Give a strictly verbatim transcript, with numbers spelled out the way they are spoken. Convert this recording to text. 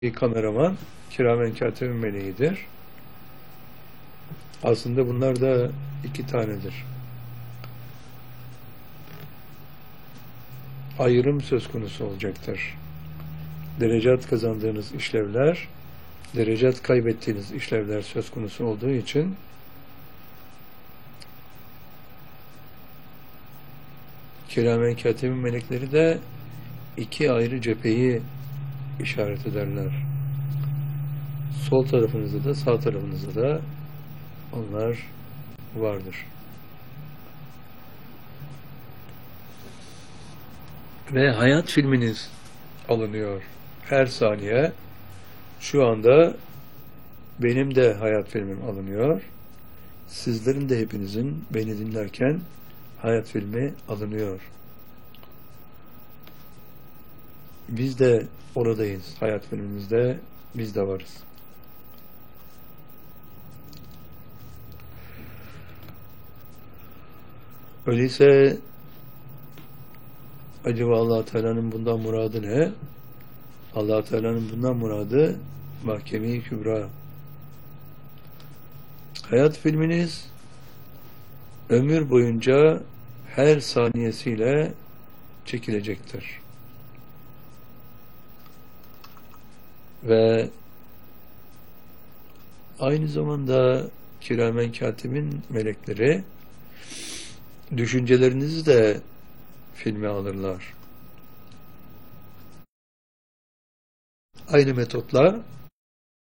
Bir kameraman kiramen katibin meleğidir. Aslında bunlar da iki tanedir. Ayrım söz konusu olacaktır. Derecat kazandığınız işlevler, derecat kaybettiğiniz işlevler söz konusu olduğu için kiramen katibin melekleri de iki ayrı cepheyi işaret ederler. Sol tarafınızda da sağ tarafınızda da onlar vardır. Ve hayat filminiz alınıyor. Her saniye şu anda benim de hayat filmim alınıyor. Sizlerin de hepinizin beni dinlerken hayat filmi alınıyor. Biz de oradayız. Hayat filmimizde biz de varız. Öyleyse acaba Allah Teala'nın bundan muradı ne? Allah Teala'nın bundan muradı Mahkeme-i Kübra. Hayat filminiz ömür boyunca her saniyesiyle çekilecektir. Ve aynı zamanda kiramen katibin melekleri düşüncelerinizi de filme alırlar. Aynı metotla